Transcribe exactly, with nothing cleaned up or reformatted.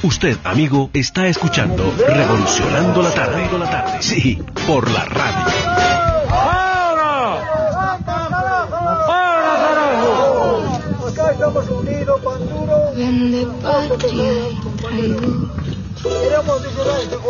Usted, amigo, está escuchando Revolucionando la Tarde. Sí, por la radio. Acá estamos unidos, Panduro. Vende patria y traigo. Queremos vigilar este